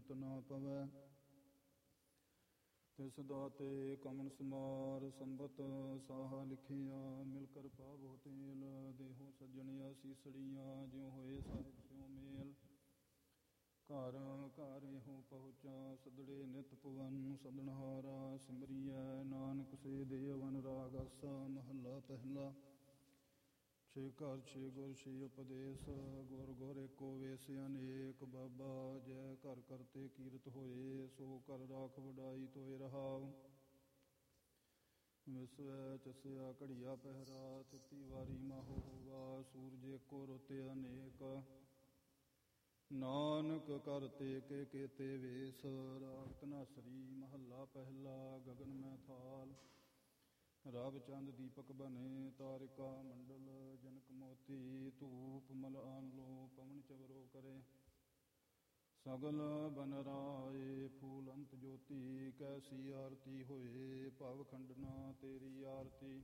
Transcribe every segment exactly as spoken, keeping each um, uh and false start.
ਮਿਨਤ ਨਾ ਪਵੈ। ਤਿਸ ਦਾਤੇ ਕਮਨ ਸਮਾਰ ਸੰਬਤ ਸਾਹਾ ਲਿਖਿਆ। ਮਿਲ ਕਰ ਪਾਵੋ ਤੇਲ ਦੇਹੋ ਸੱਜਣਿਆ ਸੀਸੜੀਆਂ। ਜਿਉ ਹੋਏ ਸਾਹਿਬ ਸਿਉ ਮੇਲ ਘਰ ਘਰ ਇਹੋ ਪਹੁੰਚਾ। ਸਦੜੇ ਨਿਤ ਪਵਨ ਸਦਨਹਾਰਾ ਸਿਮਰੀਐ ਨਾਨਕ ਸੇ ਦੇਵਨ ਰਾਗ ਆਸਾ। ਮਹੱਲਾ ਪਹਿਲਾ। ਛੇ ਘਰ ਛੇ ਗੁਰ ਛੇ ਉਪਦੇਸ਼। ਗੁਰ ਗੁਰ ਏਕੋ ਵੇਸ ਅਨੇਕ। ਬਾਬਾ ਜੈ ਘਰ ਕਰਤੇ ਕੀਰਤ ਹੋਏ। ਸੋ ਘਰ ਰਾਖ ਵਡਾਈ ਤੋਏ ਰਹਾਉ। ਵਿਸਵੈ ਚਸਿਆ ਘੜੀਆ ਪਹਿਰਾ। ਤਿਤੀ ਵਾਰੀ ਮਾਹੋ ਹੋਵਾ। ਸੂਰਜ ਏਕੋ ਰੁੱਤ ਅਨੇਕ। ਨਾਨਕ ਕਰਤੇ ਕੇ ਕੇਤੇ ਵੇਸ। ਰਾਗ ਧਨਾਸਰੀ ਮਹੱਲਾ ਪਹਿਲਾ। ਗਗਨ ਮੈਂ ਥਾਲ ਰਵ ਚੰਦ ਦੀਪਕ ਬਨੇ। ਤਾਰਿਕਾ ਮੰਡਲ ਜਨਕ ਮੋਤੀ। ਧੂਪ ਮਲ ਆਨਲੋ ਪਵਨ ਚਵਰੋ ਕਰੇ। ਸਗਲ ਬਨ ਰਾਏ ਫੂਲ ਅੰਤ ਜੋਤੀ। ਕੈਸੀ ਆਰਤੀ ਹੋਏ ਭਵ ਖੰਡਨਾ ਤੇਰੀ ਆਰਤੀ।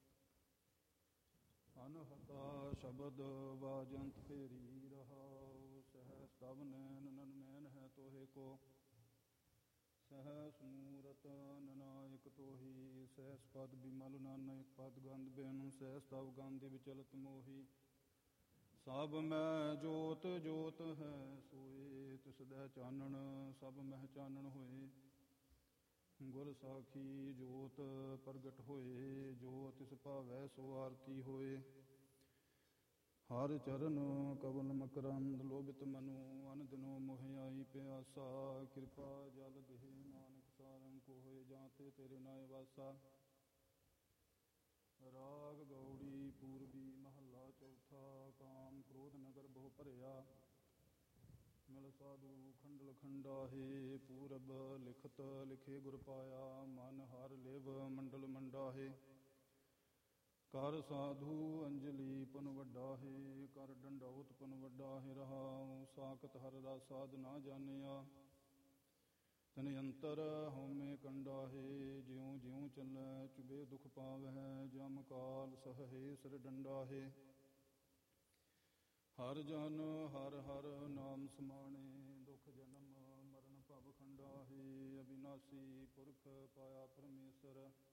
ਅਨਹਤਾ ਸ਼ਬਦ ਵਾਜੰਤ ਫੇਰੀ ਰਹਾਉ। ਸਹਿ ਸਤਵ ਨੈਨ ਨਨ ਨੈਨ ਹੈ ਤੋਹੇ ਕੋ। ਸਹਿ ਸਮੂਰਤ ਨਨਾਇਕ ਤੋਹੀ। ਸਹਿ ਸਪਦ ਬਿਮਲ ਨਾਨਕ ਪਦ ਗੰਧ ਬੈਨ। ਸਹਿ ਸਤਵ ਗੰਧਿ ਵਿਚਲਤ ਮੋਹੀ। ਸਭ ਮੈਂ ਜੋਤ ਜੋਤ ਹੈ ਸੋਏ। ਤਿਸ ਦੈ ਚਾਨਣ ਸਭ ਮਹਿ ਚਾਨਣ ਹੋਏ। ਗੁਰ ਸਾਖੀ ਜੋਤ ਪ੍ਰਗਟ ਹੋਏ। ਜੋ ਤਿਸ ਭਾਵੈ ਸੋ ਆਰਤੀ ਹੋਏ। ਹਰ ਚਰਨ ਕਵਲ ਮਕਰੰਦ ਲੋਭਿਤ ਮਨੁ। ਅਨ ਦਿਨੋ ਮੋਹ ਆਈ ਪਿਆਸਾ। ਕਿਰਪਾ ਜਲ ਦੇਹ ਨਾਨਕ ਸਾਰੰਗ ਕੋ ਹੋਏ। ਜਾਂ ਤੇ ਤੇਰੇ ਨਾਇ ਵਾਸਾ। ਰਾਗ ਗੌੜੀ ਪੂਰਬੀ ਮਹੱਲਾ ਚੌਥਾ। ਕਾਮ ਕ੍ਰੋਧ ਨਗਰ ਬਹੁ ਭਰਿਆ। ਮਿਲ ਸਾਧੂ ਖੰਡਲ ਖੰਡਾਹੇ। ਪੂਰਬ ਲਿਖਤ ਲਿਖੇ ਗੁਰ ਪਾਇਆ। ਮਨ ਹਰ ਲਿਵ ਮੰਡਲ ਮੰਡਾਹੇ। ਕਰ ਸਾਧੂ ਅੰਜਲੀ ਪੁਨ ਵੱਡਾਹੇ। ਕਰ ਡੰਡੌਤ ਪੁਨ ਵੱਡਾਹੇ ਰਹਾਉ। ਸਾਖਤ ਹਰ ਰਸ ਸਾਧ ਨਾ ਜਾਣਿਆ। ਤਨ ਅੰਤਰ ਹਉਮੈ ਕੰਡਾਹੇ। ਜਿਉ ਜਿਉ ਚੱਲੈ ਚੁਬੇ ਦੁਖ ਪਾਵਹਿ। ਜਮ ਕਾਲ ਸਹੇ ਸਿਰ ਡੰਡਾਹੇ। ਹਰ ਜਨ ਹਰ ਹਰ ਨਾਮ ਸਮਾਣੇ। ਦੁਖ ਜਨਮ ਮਰਨ ਭਵ ਖੰਡਾਹੇ। ਅਬਿਨਾਸੀ ਪੁਰਖ ਪਾਇਆ ਪਰਮੇਸ਼ਰ।